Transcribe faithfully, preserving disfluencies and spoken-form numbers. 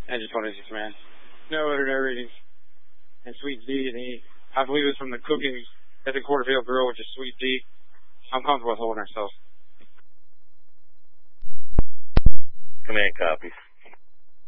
Engine twenty-six, man. No other no readings. And Sweet D, and he, I believe it's from the cooking at the Quarterfield Grill, which is Sweet D. I'm comfortable with holding ourselves. Command copies.